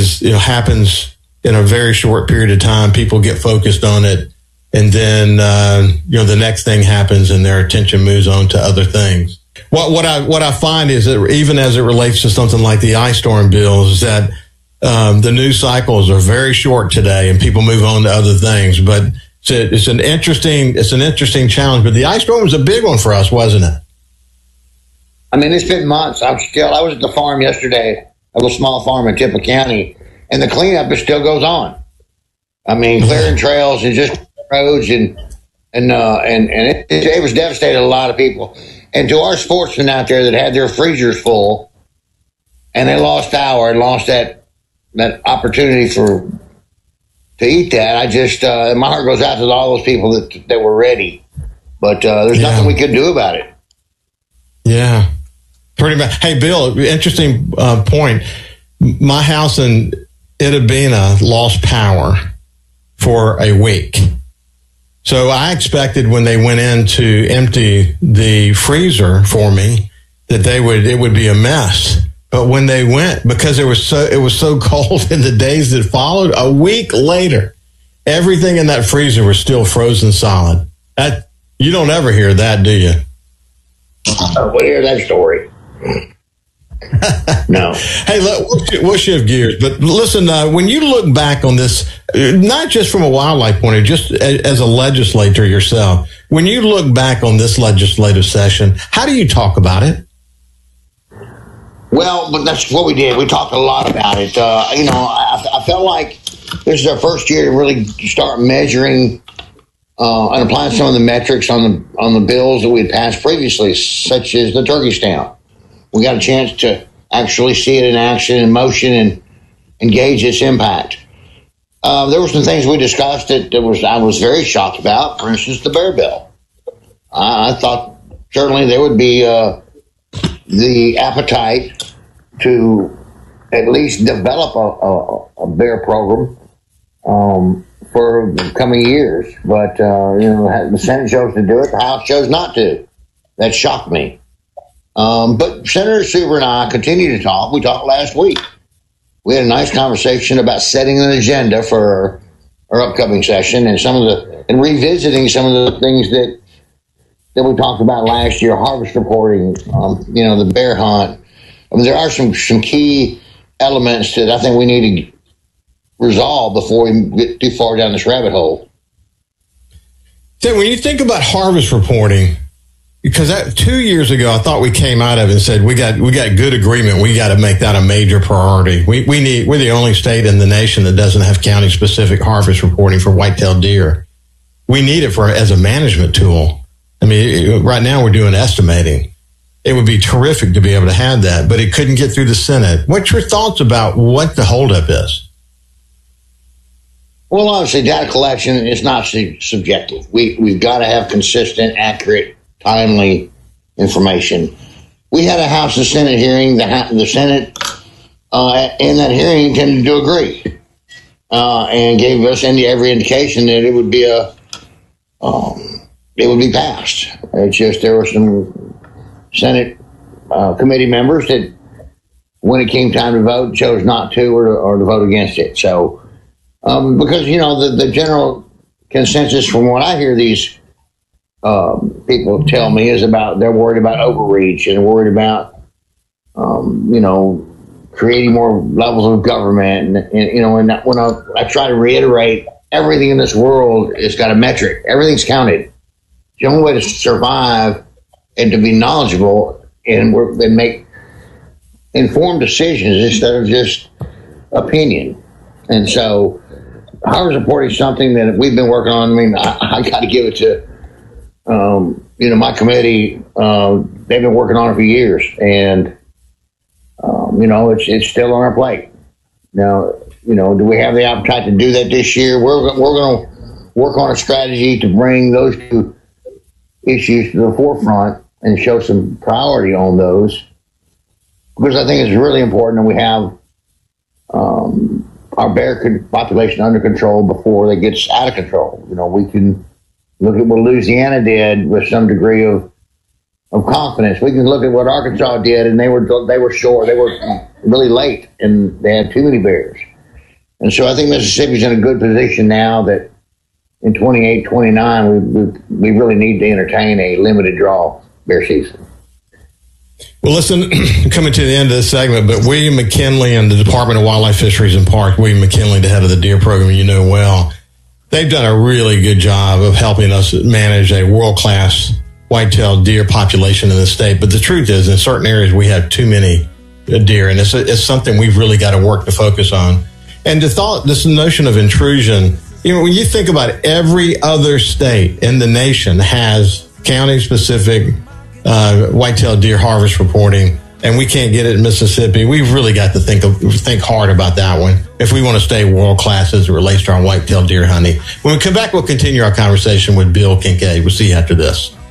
is, happens in a very short period of time. People get focused on it. And then, the next thing happens and their attention moves on to other things. What I find is that even as it relates to something like the ice storm bills, is that the news cycles are very short today, and people move on to other things. But it's an interesting challenge. But the ice storm was a big one for us, wasn't it? I mean, it's been months. I was at the farm yesterday, a little small farm in Tippah County, and the cleanup still goes on. I mean, clearing trails and just roads and it was devastating a lot of people. And to our sportsmen out there that had their freezers full and they lost power and lost that opportunity to eat that, I just my heart goes out to all those people that were ready. But there's nothing we could do about it. Yeah, pretty much. Hey, Bill, interesting point. My house in Itabena lost power for a week. So I expected when they went in to empty the freezer for me that it would be a mess. But when they went, because it was so cold in the days that followed, a week later, everything in that freezer was still frozen solid. You don't ever hear that, do you? We'll hear that story. No. Hey, look, we'll shift gears. But listen, when you look back on this, not just from a wildlife point of view, just as a legislator yourself, when you look back on this legislative session, how do you talk about it? Well, but that's what we did. We talked a lot about it. I felt like this is our first year to really start measuring and applying some of the metrics on the bills that we had passed previously, such as the turkey stamp. We got a chance to actually see it in action, in motion, and engage its impact. There were some things we discussed that I was very shocked about. For instance, the bear bill. I thought certainly there would be the appetite to at least develop a bear program for the coming years. But the Senate chose to do it. The House chose not to. That shocked me. But Senator Suber and I continue to talk. We talked last week. We had a nice conversation about setting an agenda for our upcoming session and revisiting some of the things that we talked about last year, harvest reporting, the bear hunt. I mean, there are some key elements that I think we need to resolve before we get too far down this rabbit hole. So when you think about harvest reporting, because 2 years ago, I thought we came out of it and said, we got good agreement. We got to make that a major priority. We're the only state in the nation that doesn't have county specific harvest reporting for white-tailed deer. We need it as a management tool. I mean, right now we're doing estimating. It would be terrific to be able to have that, but it couldn't get through the Senate. What's your thoughts about what the holdup is? Well, obviously, data collection is not subjective. We've got to have consistent, accurate, timely information. We had a House and Senate hearing. The Senate in that hearing tended to agree and gave us every indication that it would be passed. It's just there were some Senate committee members that, when it came time to vote, chose not to or to vote against it. So, because the general consensus from what I hear these people tell me is they're worried about overreach and worried about creating more levels of government and when I try to reiterate, everything in this world has got a metric. Everything's counted. The only way to survive and to be knowledgeable and make informed decisions instead of just opinion. And so harvest reporting is something that we've been working on. I mean, I got to give it to my committee. They've been working on it for years, and it's still on our plate. Now, do we have the appetite to do that this year? We're going to work on a strategy to bring those two issues to the forefront and show some priority on those, because I think it's really important that we have our bear population under control before it gets out of control. We can look at what Louisiana did with some degree of confidence. We can look at what Arkansas did, and they were short. They were really late, and they had too many bears. And so I think Mississippi's in a good position now that in 28, 29, we really need to entertain a limited draw bear season. Well, listen, coming to the end of this segment, but William McKinley and the Department of Wildlife, Fisheries, and Parks, William McKinley, the head of the deer program, you know well, they've done a really good job of helping us manage a world-class white-tailed deer population in the state. But the truth is, in certain areas, we have too many deer, and it's something we've really got to work to focus on. And this notion of intrusion, when you think about it, every other state in the nation has county-specific white-tailed deer harvest reporting, and we can't get it in Mississippi. We've really got to think hard about that one if we want to stay world-class as it relates to our white-tailed deer hunting. When we come back, we'll continue our conversation with Bill Kincaid. We'll see you after this.